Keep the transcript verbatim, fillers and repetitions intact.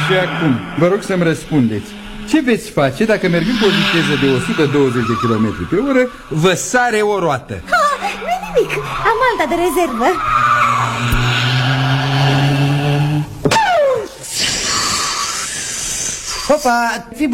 Și acum, vă rog să-mi răspundeți. Ce veți face dacă mergând cu o viteză de o sută douăzeci de kilometri pe oră vă sare o roată? Ha, nu nimic, am alta de rezervă. Hopa, fi